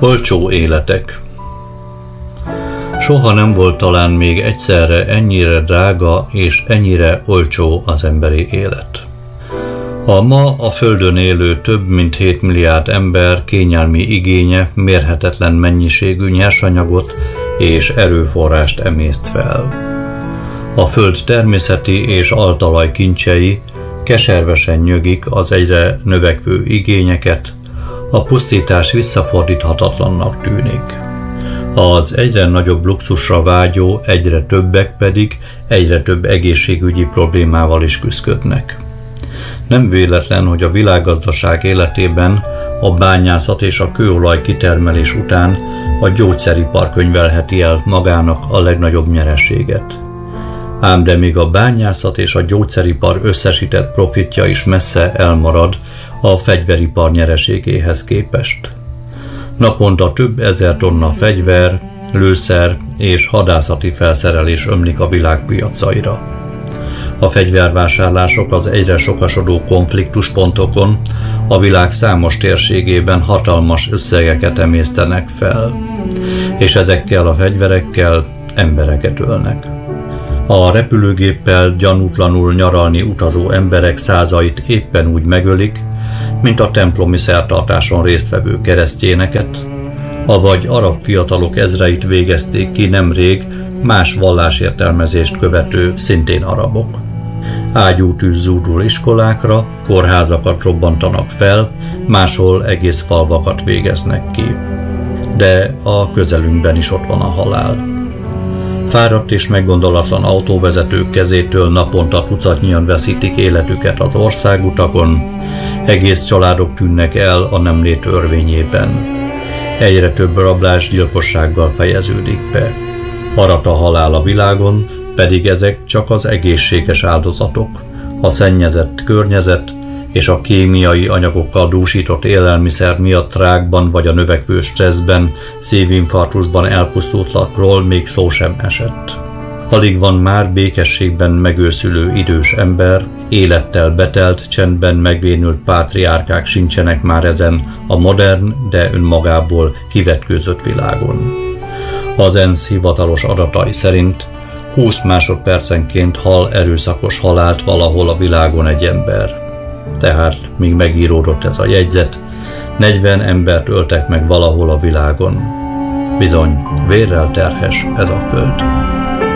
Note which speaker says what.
Speaker 1: Olcsó életek. Soha nem volt talán még egyszerre ennyire drága és ennyire olcsó az emberi élet. A ma a Földön élő több mint 7 milliárd ember kényelmi igénye mérhetetlen mennyiségű nyersanyagot és erőforrást emészt fel. A Föld természeti és altalaj kincsei keservesen nyögik az egyre növekvő igényeket, a pusztítás visszafordíthatatlannak tűnik. Az egyre nagyobb luxusra vágyó egyre többek pedig egyre több egészségügyi problémával is küszködnek. Nem véletlen, hogy a világgazdaság életében a bányászat és a kőolaj kitermelés után a gyógyszeripar könyvelheti el magának a legnagyobb nyereséget. Ám de még a bányászat és a gyógyszeripar összesített profitja is messze elmarad a fegyveripar nyereségéhez képest. Naponta több ezer tonna fegyver, lőszer és hadászati felszerelés ömlik a világpiacaira. A fegyvervásárlások az egyre sokasodó konfliktuspontokon a világ számos térségében hatalmas összegeket emésztenek fel, és ezekkel a fegyverekkel embereket ölnek. A repülőgéppel gyanútlanul nyaralni utazó emberek százait éppen úgy megölik, mint a templomi szertartáson résztvevő keresztényeket, avagy arab fiatalok ezreit végezték ki nemrég más vallásértelmezést követő szintén arabok. Ágyútűz zúdul iskolákra, kórházakat robbantanak fel, máshol egész falvakat végeznek ki. De a közelünkben is ott van a halál. Fáradt és meggondolatlan autóvezetők kezétől naponta tucatnyian veszítik életüket az országutakon, egész családok tűnnek el a nemlét örvényében. Egyre több rablás gyilkossággal fejeződik be. Arat a halál a világon, pedig ezek csak az egészséges áldozatok. A szennyezett környezet és a kémiai anyagokkal dúsított élelmiszer miatt rákban vagy a növekvő stresszben, szívinfarktusban elpusztultakról még szó sem esett. Alig van már békességben megőszülő idős ember, élettel betelt, csendben megvénült pátriárkák sincsenek már ezen a modern, de önmagából kivetkőzött világon. Az ENSZ hivatalos adatai szerint 20 másodpercenként hal erőszakos halált valahol a világon egy ember. Tehát, míg megíródott ez a jegyzet, 40 embert öltek meg valahol a világon. Bizony, vérrel terhes ez a föld.